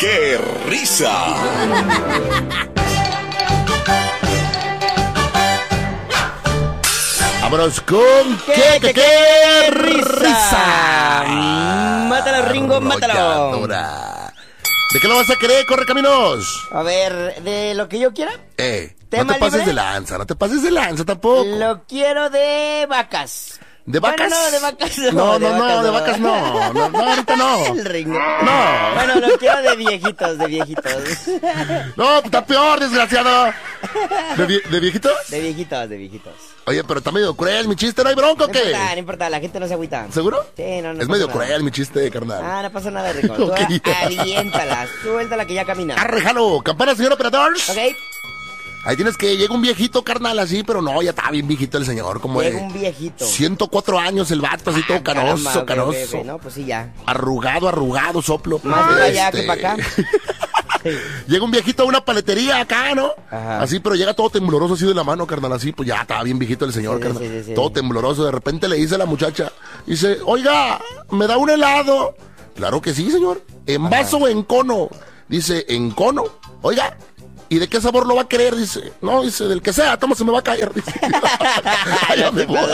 ¡Qué risa! Vámonos con qué risa. Mátalo, Ringo, mátalo. ¿De qué lo vas a querer? Corre caminos. A ver, ¿de lo que yo quiera? No te ¿Tema pases libre? de lanza, no te pases de lanza tampoco. Lo quiero de vacas. ¿De vacas? Bueno, no, de vacas No, de vacas no, ahorita no. El Ringo. No. Bueno, lo quiero de viejitos, No, está peor, desgraciado. ¿De viejito? De viejitos. Oye, pero está medio cruel mi chiste, ¿no hay bronca o qué? No importa, la gente no se agüita. ¿Seguro? Sí, no es medio cruel mi chiste, carnal. No pasa nada, Rico. Tú Ok. aviéntala, suéltala que ya camina. Arrejalo, campana, señor operador. Ok. Ahí tienes que llega un viejito, carnal, así, pero no, ya está bien viejito el señor, como Llega un viejito. 104 años el vato, así todo canoso, caramba, ok, no, pues sí, ya. Arrugado, soplo. Más para allá que para acá. Llega un viejito a una paletería acá, ¿no? Ajá. Así, pero llega todo tembloroso así de la mano, carnal, así, pues ya estaba bien viejito el señor, Sí, carnal. sí. Todo tembloroso, de repente le dice a la muchacha, dice, oiga, ¿me da un helado? Claro que sí, señor. ¿En vaso o en cono? Dice, en cono. Oiga, ¿y de qué sabor lo va a querer? Dice, no, dice, del que sea, toma, se me va a caer. Dice, ya me voy.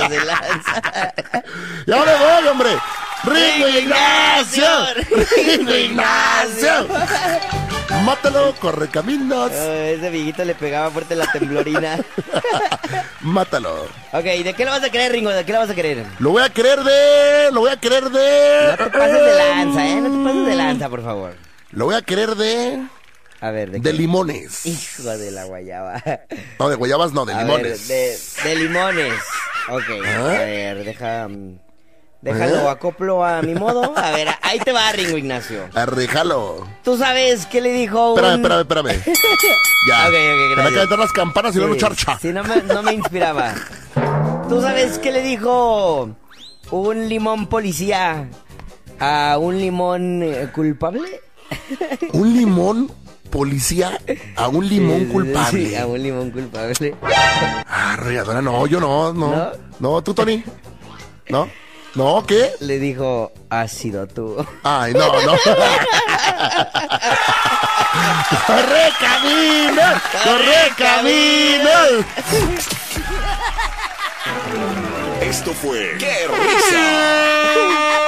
Ya me voy, hombre. ¡Ringo Ignacio! ¡Ringo Ignacio! Mátalo, corre caminos. Ese viejito le pegaba fuerte la temblorina. Mátalo. Ok, ¿de qué lo vas a querer, Ringo? ¿De qué lo vas a querer? Lo voy a querer de... No te pases de lanza, No te pases de lanza, por favor. Lo voy a querer de... A ver, ¿de De qué? limones. Hijo de la guayaba. No, de guayabas no, de A limones. ver, de limones. Ok, a ver, déjalo acoplo a mi modo. A ver, ahí te va, Ringo Ignacio. Arrejalo. ¿Tú sabes qué le dijo Espérame. Ya. Ok, Me van a gracias. calentar las campanas y no charcha. Sí, no me inspiraba. ¿Tú sabes qué le dijo un limón policía a un limón culpable? ¿Un limón policía a un limón culpable? Sí, a un limón culpable. Regadora, no, yo no. No, tú, Tony. ¿No? ¿No? ¿Qué? Le dijo, has sido tú. Ay, no. ¡Corre camino! Esto fue ¡Qué risa!